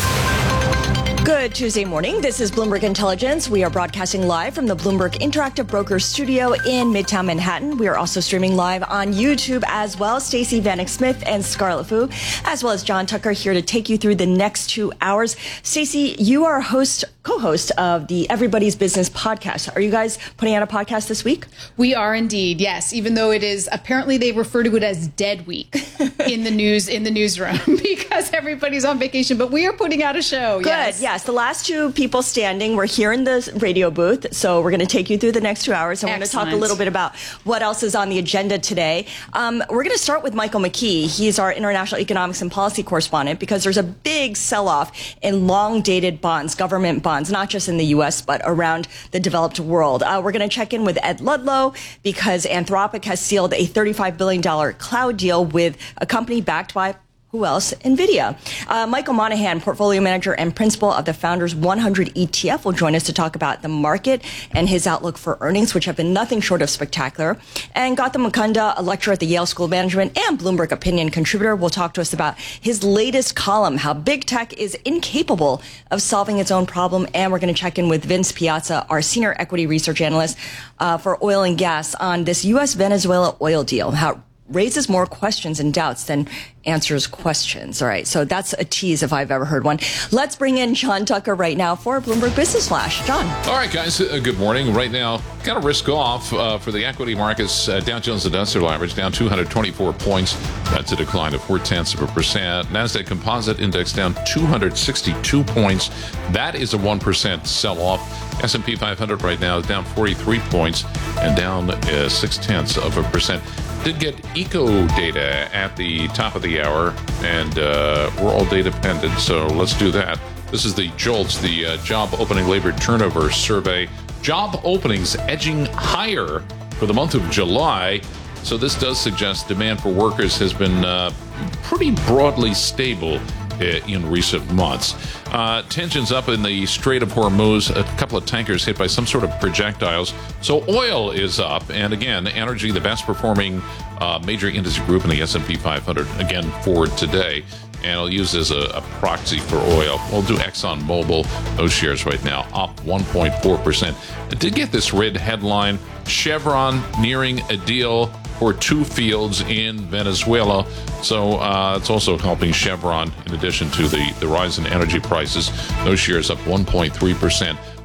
Good Tuesday morning. This is Bloomberg Intelligence. We are broadcasting live from the Bloomberg Interactive Brokers studio in Midtown Manhattan. We are also streaming live on YouTube as well. Stacey Vanek Smith and Scarlett Fu, as well as John Tucker, here to take you through the next two hours. Stacey, you are host, co-host of the Everybody's Business podcast. Are you guys putting out a podcast this week? We are indeed, yes. Even though it is apparently they refer to it as Dead Week in the news in the newsroom because everybody's on vacation. But we are putting out a show. Good. Yes. Yes. The last two people standing, we're here in the radio booth, so we're going to take you through the next two hours, and we're going to talk a little bit about what else is on the agenda today. Um, we're going to start with Michael McKee. He's our international economics and policy correspondent, because there's a big sell-off in long-dated bonds, government bonds, not just in the U S, but around the developed world. Uh, we're going to check in with Ed Ludlow, because Anthropic has sealed a thirty-five billion dollars cloud deal with a company backed by who else? NVIDIA. Uh, Michael Monahan, portfolio manager and principal of the Founders one hundred E T F, will join us to talk about the market and his outlook for earnings, which have been nothing short of spectacular. And Gautam Mukunda, a lecturer at the Yale School of Management and Bloomberg Opinion contributor, will talk to us about his latest column, how big tech is incapable of solving its own problem. And we're going to check in with Vince Piazza, our senior equity research analyst uh, for oil and gas, on this U S Venezuela oil deal, how it raises more questions and doubts than answers questions. All right, so that's a tease if I've ever heard one. Let's bring in John Tucker right now for Bloomberg Business Flash. John. All right, guys, uh, good morning. Right now, kind of risk off uh, for the equity markets. Uh, Dow Jones Industrial Average down two hundred twenty-four points. That's a decline of four tenths of a percent. NASDAQ Composite Index down two hundred sixty-two points. That is a one percent sell-off. S and P five hundred right now is down forty-three points and down uh, six tenths of a percent. Did get eco data at the top of the hour, and uh, we're all data dependent, so let's do that. This is the JOLTS, the uh, Job Opening Labor Turnover Survey. Job openings edging higher for the month of July, so this does suggest demand for workers has been uh, pretty broadly stable in recent months. Uh, tensions up in the Strait of Hormuz, a couple of tankers hit by some sort of projectiles. So oil is up, and again, energy, the best performing uh, major industry group in the S and P five hundred, again, for today. And I'll use as a, a proxy for oil. We'll do ExxonMobil. Those shares right now up one point four percent. I did get this red headline, Chevron nearing a deal for two fields in Venezuela. So uh, it's also helping Chevron in addition to the, the rise in energy prices. Those shares up one point three percent.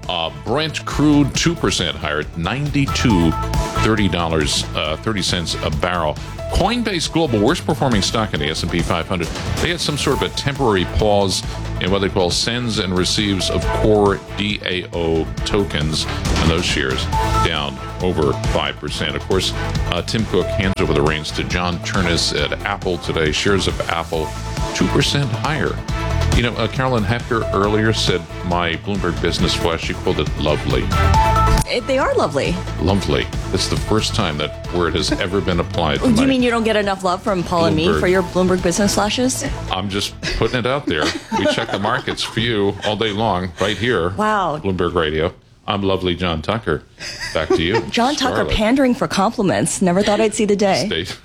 Uh, Brent crude two percent higher at ninety-two thirty dollars uh, thirty cents a barrel. Coinbase Global, worst performing stock in the S and P five hundred. They had some sort of a temporary pause in what they call sends and receives of core D A O tokens, and those shares down over five percent. Of course, uh, Tim Cook hands over the reins to John Ternus at Apple today. Shares of Apple two percent higher. You know, uh, Carolyn Hepker earlier said my Bloomberg Business Flash, she called it lovely. It, they are lovely. Lovely. It's the first time that word has ever been applied to Do you my mean you don't get enough love from Paul and me Bloomberg. for your Bloomberg Business Flashes? I'm just putting it out there. We check the markets for you all day long, right here. Wow. Bloomberg Radio. I'm lovely John Tucker. Back to you. John Tucker Charlotte. pandering for compliments. Never thought I'd see the day. Stay.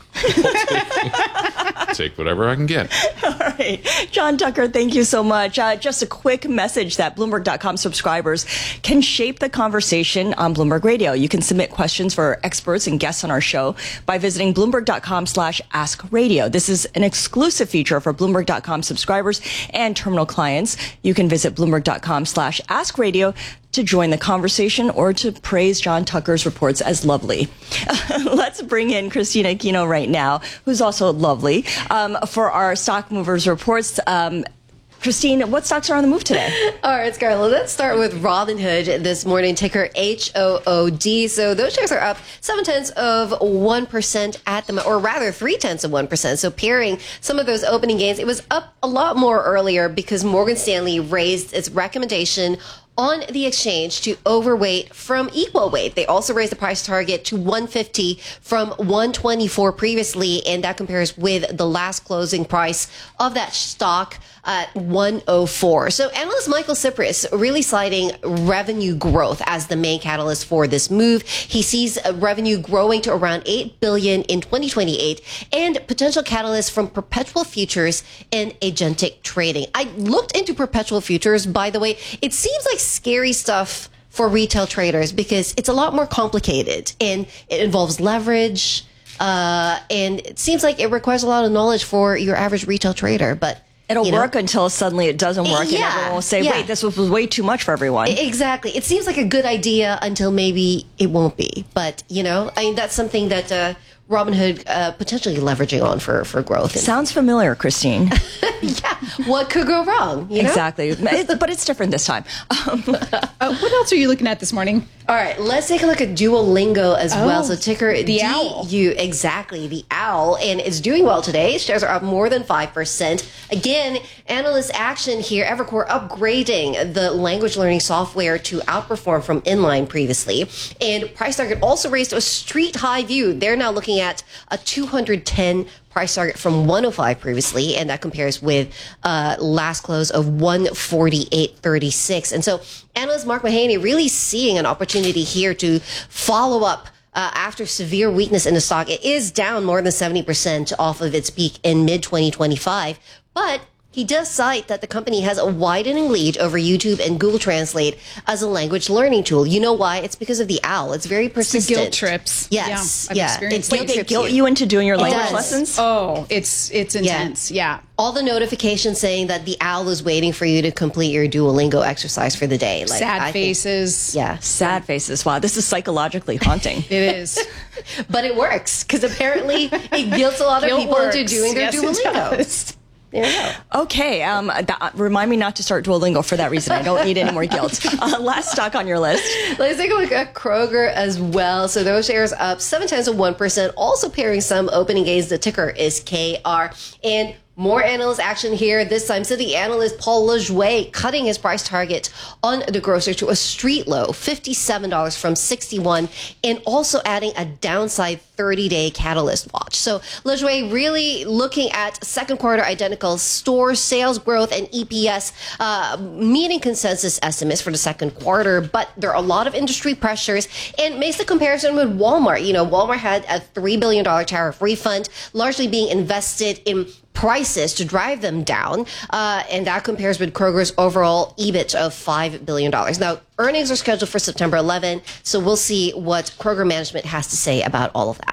Take whatever I can get. All right. John Tucker, thank you so much. Uh, just a quick message that Bloomberg dot com subscribers can shape the conversation on Bloomberg Radio. You can submit questions for experts and guests on our show by visiting Bloomberg dot com slash ask radio. This is an exclusive feature for Bloomberg dot com subscribers and terminal clients. You can visit Bloomberg dot com slash ask radio to join the conversation or to praise John Tucker's reports as lovely. Let's bring in Christina Aquino right now, who's also lovely, um, for our Stock Movers reports. Um, Christine, what stocks are on the move today? All right, Scarlett, let's start with Robinhood this morning, ticker H O O D. So those shares are up seven tenths of one percent at the, or rather three tenths of one percent. So pairing some of those opening gains, it was up a lot more earlier because Morgan Stanley raised its recommendation on the exchange to overweight from equal weight. They also raised the price target to one fifty from one twenty-four previously, and that compares with the last closing price of that stock at one oh four. So analyst Michael Cyprys really citing revenue growth as the main catalyst for this move. He sees revenue growing to around eight billion dollars in twenty twenty-eight and potential catalysts from perpetual futures and agentic trading. I looked into perpetual futures, by the way. It seems like scary stuff for retail traders because it's a lot more complicated and it involves leverage. Uh, and it seems like it requires a lot of knowledge for your average retail trader, but it'll you know, work until suddenly it doesn't work yeah, and everyone will say, yeah. wait, this was way too much for everyone. Exactly. It seems like a good idea until maybe it won't be. But, you know, I mean, that's something that uh, Robinhood uh, potentially leveraging on for, for growth. Sounds familiar, Christine. Yeah. What could go wrong? You know? Exactly. It, but it's different this time. Um, uh, what else are you looking at this morning? All right, let's take a look at Duolingo as oh, well. So ticker the D owl. U, exactly, the owl, and it's doing well today. Shares are up more than five percent. Again, analyst action here. Evercore upgrading the language learning software to outperform from inline previously. And price target also raised to a street high view. They're now looking at a two hundred ten price target from one oh five previously, and that compares with uh, last close of one forty-eight thirty-six. And so analyst Mark Mahaney really seeing an opportunity here to follow up uh, after severe weakness in the stock. It is down more than seventy percent off of its peak in mid twenty twenty-five, but he does cite that the company has a widening lead over YouTube and Google Translate as a language learning tool. You know why? It's because of the owl. It's very persistent. It's the guilt trips. Yes. Yeah. I've Yeah. experienced It guilt guilt trips guilt you into doing your It language does. lessons? Oh, it's it's intense. Yeah. yeah. All the notifications saying that the owl is waiting for you to complete your Duolingo exercise for the day. Like, Sad I faces. Think, yeah. Sad faces. Wow, this is psychologically haunting. It is. But it works because apparently it guilts a lot of Guilt people works. into doing their Yes, it Duolingo. does. There you go. Okay, um, that, remind me not to start Duolingo for that reason. I don't need any more guilt. Uh, last stock on your list. Let's take a look at Kroger as well. So those shares up seven tenths of one percent, also pairing some opening gains. The ticker is K R. And more analyst action here. This time, Citi analyst Paul Lejuez cutting his price target on the grocer to a street low, fifty-seven dollars from sixty-one dollars, and also adding a downside thirty-day catalyst watch. So Lejuez really looking at second quarter identical store sales growth and E P S uh, meeting consensus estimates for the second quarter, but there are a lot of industry pressures and makes the comparison with Walmart. You know, Walmart had a three billion dollars tariff refund, largely being invested in prices to drive them down, uh, and that compares with Kroger's overall E B I T of five billion dollars. Now, earnings are scheduled for September eleventh, so we'll see what Kroger management has to say about all of that.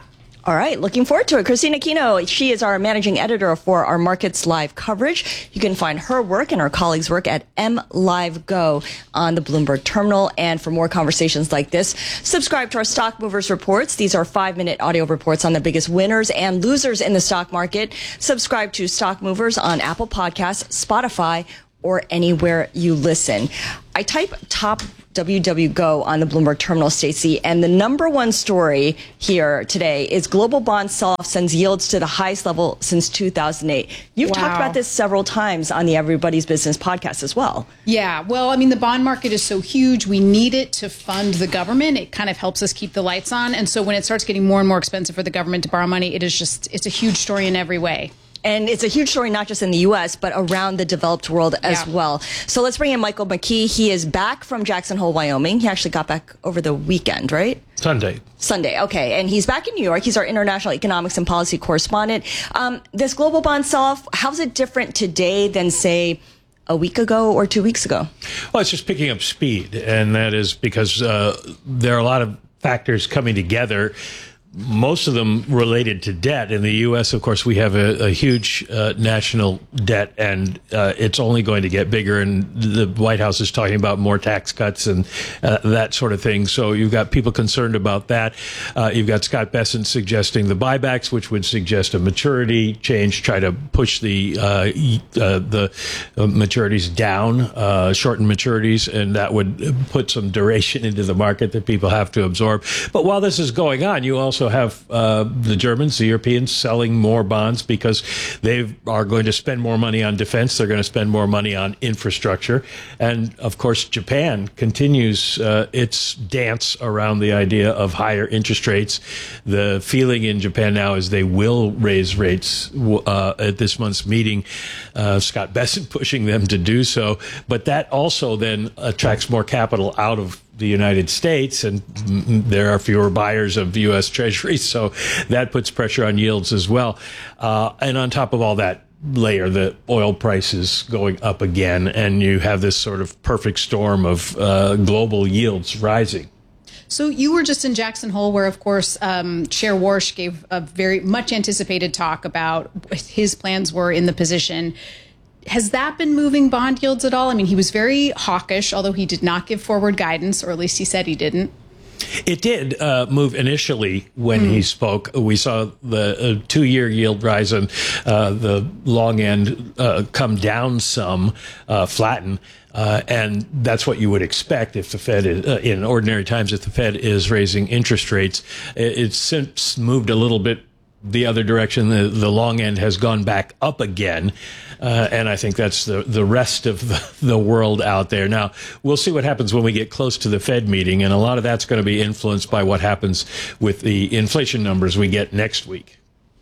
All right, looking forward to it. Christina Aquino, she is our managing editor for our Markets Live coverage. You can find her work and her colleagues' work at M Live Go on the Bloomberg terminal. And for more conversations like this, subscribe to our Stock Movers reports. These are five-minute audio reports on the biggest winners and losers in the stock market. Subscribe to Stock Movers on Apple Podcasts, Spotify, or anywhere you listen. I type top W W Go on the Bloomberg terminal, Stacey, and the number one story here today is global bond sell-off sends yields to the highest level since two thousand eight. You've Wow. talked about this several times on the Everybody's Business podcast as well. Yeah, well, I mean, the bond market is so huge. We need it to fund the government. It kind of helps us keep the lights on. And so when it starts getting more and more expensive for the government to borrow money, it is just, it's a huge story in every way. And it's a huge story, not just in the U S, but around the developed world as Yeah. well. So let's bring in Michael McKee. He is back from Jackson Hole, Wyoming. He actually got back over the weekend, right? Sunday. Sunday, okay. And he's back in New York. He's our international economics and policy correspondent. Um, this global bond sell-off, how's it different today than, say, a week ago or two weeks ago? Well, it's just picking up speed, and that is because uh, there are a lot of factors coming together, most of them related to debt. In the U S, of course, we have a, a huge uh, national debt, and uh, it's only going to get bigger. And the White House is talking about more tax cuts and uh, that sort of thing. So you've got people concerned about that. Uh, you've got Scott Bessent suggesting the buybacks, which would suggest a maturity change, try to push the uh, uh, the maturities down, uh, shorten maturities, and that would put some duration into the market that people have to absorb. But while this is going on, you also have uh, the Germans, the Europeans, selling more bonds because they are going to spend more money on defense. They're going to spend more money on infrastructure. And, of course, Japan continues uh, its dance around the idea of higher interest rates. The feeling in Japan now is they will raise rates uh, at this month's meeting. Uh, Scott Bessent pushing them to do so. But that also then attracts more capital out of the United States, and there are fewer buyers of U S Treasuries, so that puts pressure on yields as well. Uh, and on top of all that layer, the oil prices going up again, and you have this sort of perfect storm of uh, global yields rising. So you were just in Jackson Hole, where, of course, um, Chair Warsh gave a very much anticipated talk about what his plans were in the position. Has that been moving bond yields at all? I mean, he was very hawkish, although he did not give forward guidance, or at least he said he didn't. It did uh, move initially when mm. he spoke. We saw the uh, two-year yield rise and uh, the long end uh, come down some, uh, flatten. Uh, and that's what you would expect if the Fed is, uh, in ordinary times, if the Fed is raising interest rates. It's since moved a little bit the other direction. The, the long end has gone back up again. Uh, and I think that's the, the rest of the, the world out there. Now, we'll see what happens when we get close to the Fed meeting. And a lot of that's going to be influenced by what happens with the inflation numbers we get next week.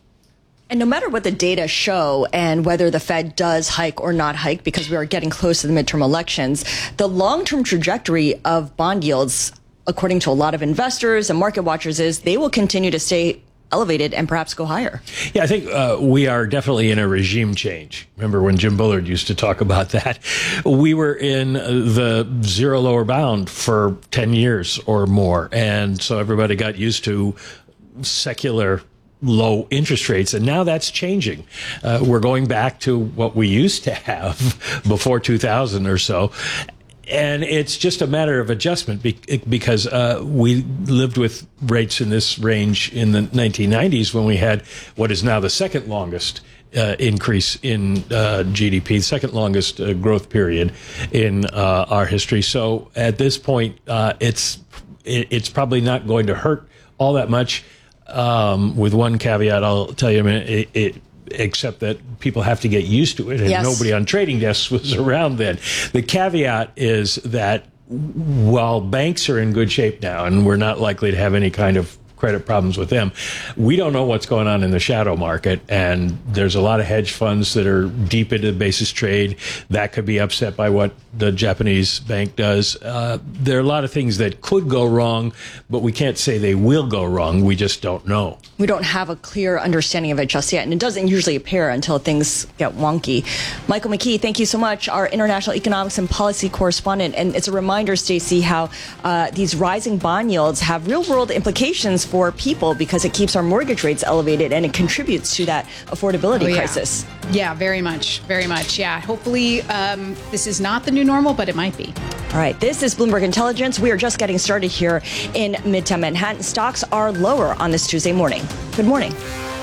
And no matter what the data show and whether the Fed does hike or not hike, because we are getting close to the midterm elections, the long-term trajectory of bond yields, according to a lot of investors and market watchers, is they will continue to stay elevated and perhaps go higher. Yeah, I think uh, we are definitely in a regime change. Remember when Jim Bullard used to talk about that? We were in the zero lower bound for ten years or more. And so everybody got used to secular low interest rates, and now that's changing. Uh, we're going back to what we used to have before two thousand or so. And it's just a matter of adjustment because uh, we lived with rates in this range in the nineteen nineties when we had what is now the second longest uh, increase in uh, G D P, second longest uh, growth period in uh, our history. So at this point, uh, it's it's probably not going to hurt all that much. Um, with one caveat, I'll tell you in a minute, it, it except that people have to get used to it, and yes. Nobody on trading desks was around then. The caveat is that while banks are in good shape now, and we're not likely to have any kind of credit problems with them, we don't know what's going on in the shadow market, and there's a lot of hedge funds that are deep into the basis trade that could be upset by what the Japanese bank does. Uh, there are a lot of things that could go wrong, but we can't say they will go wrong. We just don't know. We don't have a clear understanding of it just yet, and it doesn't usually appear until things get wonky. Michael McKee, thank you so much, our international economics and policy correspondent. And it's a reminder, Stacey, how uh, these rising bond yields have real-world implications for people because it keeps our mortgage rates elevated and it contributes to that affordability Oh, yeah. crisis. Yeah, very much. Very much. Yeah. Hopefully, um, this is not the new normal, but it might be. All right, this is Bloomberg Intelligence. We are just getting started here in Midtown Manhattan. Stocks are lower on this Tuesday morning. Good morning.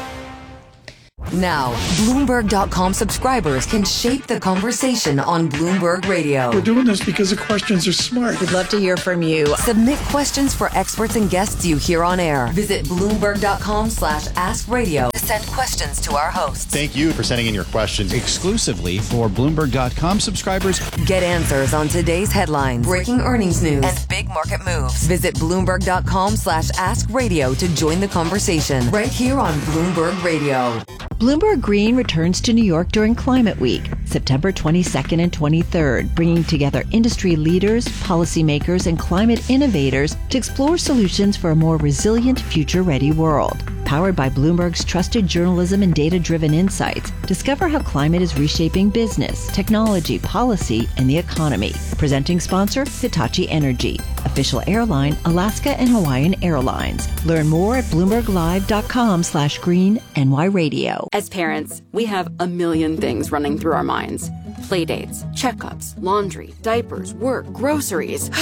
Now, Bloomberg dot com subscribers can shape the conversation on Bloomberg Radio. We're doing this because the questions are smart. We'd love to hear from you. Submit questions for experts and guests you hear on air. Visit Bloomberg dot com slash ask radio to send questions to our hosts. Thank you for sending in your questions exclusively for Bloomberg dot com subscribers. Get answers on today's headlines, breaking earnings news, and big market moves. Visit Bloomberg dot com slash ask radio to join the conversation right here on Bloomberg Radio. Bloomberg Green returns to New York during Climate Week, September twenty-second and twenty-third, bringing together industry leaders, policymakers, and climate innovators to explore solutions for a more resilient, future-ready world. Powered by Bloomberg's trusted journalism and data-driven insights, discover how climate is reshaping business, technology, policy, and the economy. Presenting sponsor, Hitachi Energy. Official airline, Alaska and Hawaiian Airlines. Learn more at Bloomberg Live dot com slash green N Y radio. As parents, we have a million things running through our minds. Playdates, checkups, laundry, diapers, work, groceries.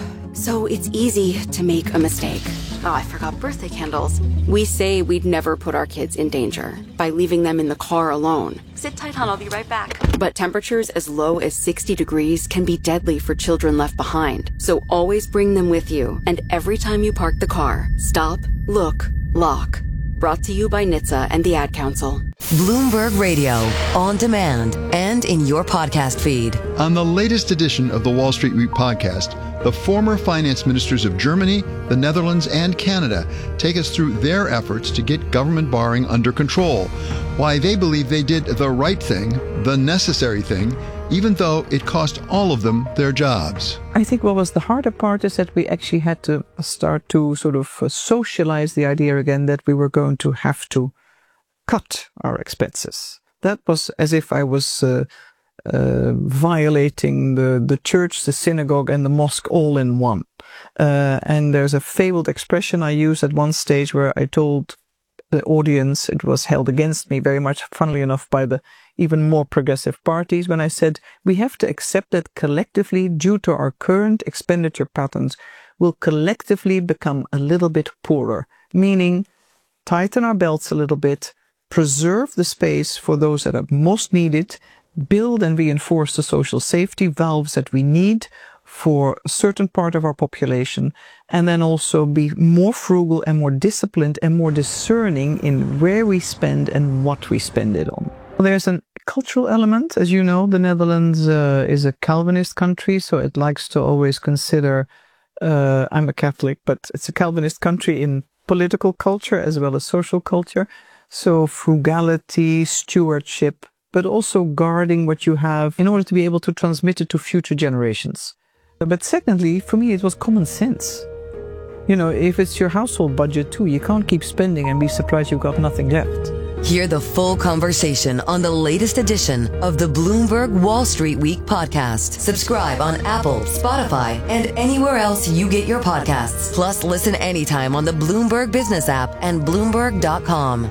So it's easy to make a mistake. Oh, I forgot birthday candles. We say we'd never put our kids in danger by leaving them in the car alone. Sit tight, hon, I'll be right back. But temperatures as low as sixty degrees can be deadly for children left behind. So always bring them with you. And every time you park the car, stop, look, lock. Brought to you by N H T S A and the Ad Council. Bloomberg Radio, on demand and in your podcast feed. On the latest edition of the Wall Street Week podcast, the former finance ministers of Germany, the Netherlands, and Canada take us through their efforts to get government borrowing under control, why they believe they did the right thing, the necessary thing, even though it cost all of them their jobs. I think what was the harder part is that we actually had to start to sort of socialize the idea again that we were going to have to cut our expenses. That was as if I was uh, uh, violating the, the church, the synagogue, and the mosque all in one. Uh, and there's a fabled expression I used at one stage where I told the audience, it was held against me very much, funnily enough, by the even more progressive parties, when I said, we have to accept that collectively, due to our current expenditure patterns, we'll collectively become a little bit poorer, meaning tighten our belts a little bit, preserve the space for those that are most needed, build and reinforce the social safety valves that we need for a certain part of our population, and then also be more frugal and more disciplined and more discerning in where we spend and what we spend it on. There's a cultural element. As you know, the Netherlands uh, is a Calvinist country, so it likes to always consider, uh, I'm a Catholic, but it's a Calvinist country in political culture as well as social culture. So frugality, stewardship, but also guarding what you have in order to be able to transmit it to future generations. But secondly, for me, it was common sense. You know, if it's your household budget too, you can't keep spending and be surprised you've got nothing left. Hear the full conversation on the latest edition of the Bloomberg Wall Street Week podcast. Subscribe on Apple, Spotify, and anywhere else you get your podcasts. Plus, listen anytime on the Bloomberg Business app and Bloomberg dot com.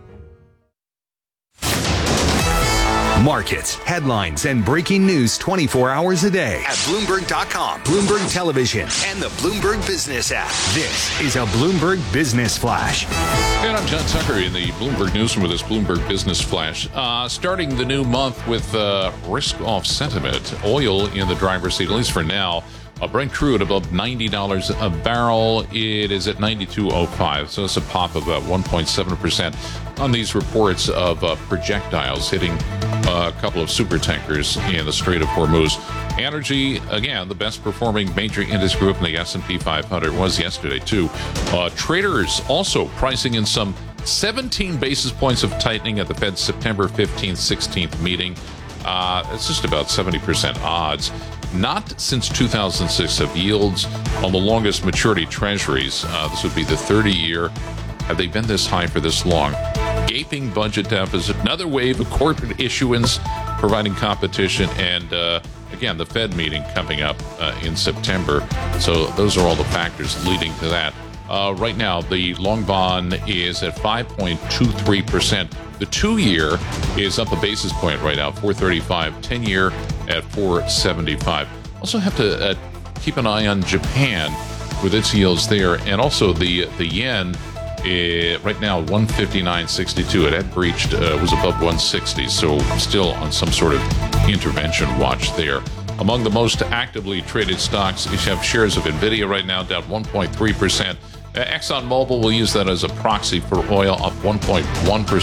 Markets, headlines, and breaking news twenty-four hours a day at Bloomberg dot com, Bloomberg Television, and the Bloomberg Business app. This is a Bloomberg Business Flash. And I'm John Tucker in the Bloomberg Newsroom with this Bloomberg Business Flash. Uh, starting the new month with uh, risk-off sentiment. Oil in the driver's seat, at least for now. Uh, Brent crude above ninety dollars a barrel. It is at ninety-two oh five, so it's a pop of about one point seven percent on these reports of uh, projectiles hitting uh, a couple of super tankers in the Strait of Hormuz. Energy, again, the best performing major index group in the S and P five hundred was yesterday, too. Uh, traders also pricing in some seventeen basis points of tightening at the Fed's September fifteenth, sixteenth meeting. Uh, it's just about seventy percent odds. Not since two thousand six have yields on the longest maturity treasuries, uh, this would be the thirty-year, have they been this high for this long? Gaping budget deficit, another wave of corporate issuance providing competition, and uh, again, the Fed meeting coming up uh, in September. So those are all the factors leading to that. Uh, right now, the long bond is at five point two three percent. The two-year is up a basis point right now, four thirty-five. ten-year at four seventy-five. Also have to uh, keep an eye on Japan with its yields there, and also the the yen. Uh, right now, one fifty-nine sixty-two. It had breached, uh, was above one sixty, so still on some sort of intervention watch there. Among the most actively traded stocks, you have shares of NVIDIA right now down one point three percent. Uh, ExxonMobil, will use that as a proxy for oil, up one point one percent.